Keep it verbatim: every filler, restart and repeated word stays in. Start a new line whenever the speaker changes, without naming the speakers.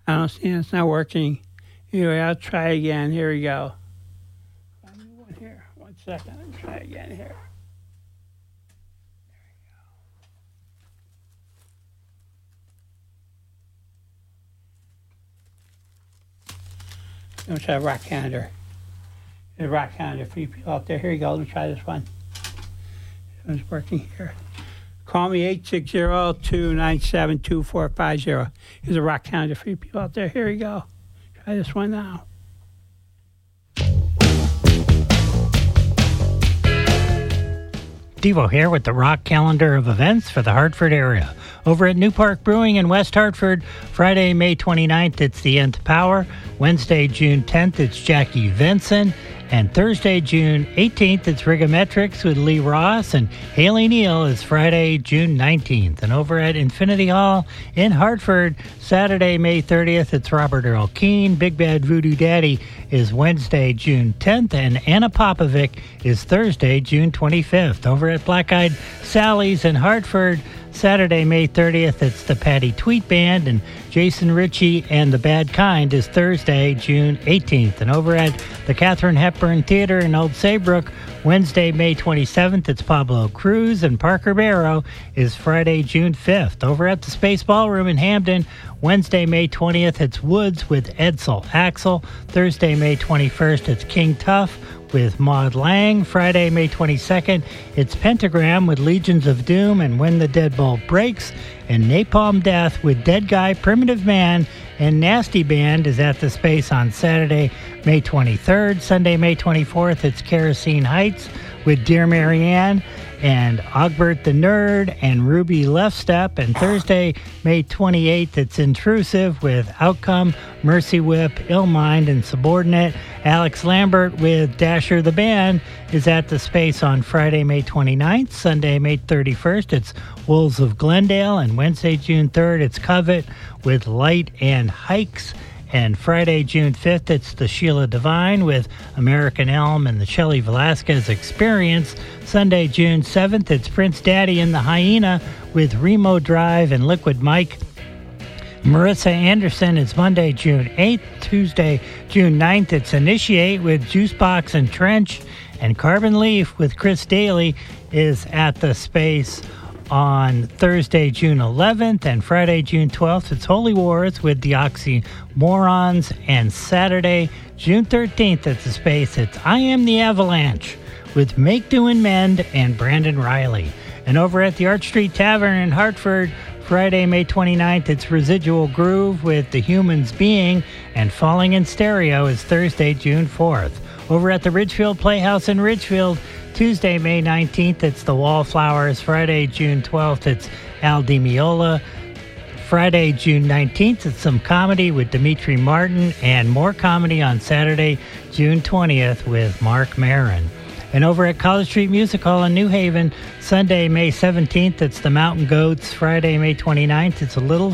I don't see it. It's not working. Anyway, I'll try again. Here we go. Find me one here. One second. Let me try again here. Let me try Rock Calendar. There's a Rock Calendar for you people out there. Here you go. Let me try this one. This one's working here. Call me eight six zero, two nine seven, two four five zero. Here's a Rock Calendar for you people out there. Here you go. Try this one now.
Devo here with the Rock Calendar of events for the Hartford area. Over at New Park Brewing in West Hartford, Friday, May twenty-ninth, it's The Nth Power. Wednesday, June tenth, it's Jackie Vinson. And Thursday, June eighteenth, it's Rigometrics with Lee Ross. And Haley Neal is Friday, June nineteenth. And over at Infinity Hall in Hartford, Saturday, May thirtieth, it's Robert Earl Keen. Big Bad Voodoo Daddy is Wednesday, June tenth. And Anna Popovic is Thursday, June twenty-fifth. Over at Black Eyed Sally's in Hartford, Saturday, May thirtieth, it's the Patty Tweet Band, and Jason Ritchie and the Bad Kind is Thursday, June eighteenth. And over at the Katharine Hepburn Theater in Old Saybrook, Wednesday, May twenty-seventh, it's Pablo Cruz, and Parker Barrow is Friday, June fifth. Over at the Space Ballroom in Hamden, Wednesday, May twentieth, it's Woods with Edsel Axel. Thursday, May twenty-first, it's King Tough with Maud Lang. Friday, May twenty-second, it's Pentagram with Legions of Doom and When the Deadbolt Breaks. And Napalm Death with Dead Guy, Primitive Man, and Nasty Band is at the Space on Saturday, May twenty-third. Sunday, May twenty-fourth, it's Kerosene Heights with Dear Marianne and Ogbert the Nerd and Ruby Left Step. And Thursday, May twenty-eighth, it's Intrusive with Outcome, Mercy Whip, Ill Mind, and Subordinate. Alex Lambert with Dasher the Band is at the Space on Friday, May twenty-ninth. Sunday, May thirty-first, it's Wolves of Glendale. And Wednesday, June third, it's Covet with Light and Hikes. And Friday, June fifth, it's the Sheila Divine with American Elm and the Shelley Velasquez Experience. Sunday, June seventh, it's Prince Daddy and the Hyena with Remo Drive and Liquid Mike. Marissa Anderson is Monday, June eighth. Tuesday, June ninth, it's Initiate with Juicebox and Trench. And Carbon Leaf with Chris Daly is at the Space on Thursday, June eleventh. And Friday, June twelfth, it's Holy Wars with the Oxymorons. And Saturday, June thirteenth, at the Space, it's I Am the Avalanche with Make Do and Mend and Brandon Riley. And over at the Arch Street Tavern in Hartford, Friday, May twenty-ninth, it's Residual Groove with The Humans Being, and Falling in Stereo is Thursday, June fourth. Over at the Ridgefield Playhouse in Ridgefield, Tuesday, May nineteenth, it's The Wallflowers. Friday, June twelfth, it's Al Di Meola. Friday, June nineteenth, it's some comedy with Dimitri Martin, and more comedy on Saturday, June twentieth with Mark Maron. And over at College Street Music Hall in New Haven, Sunday, May seventeenth, it's the Mountain Goats. Friday, May twenty-ninth, it's A Little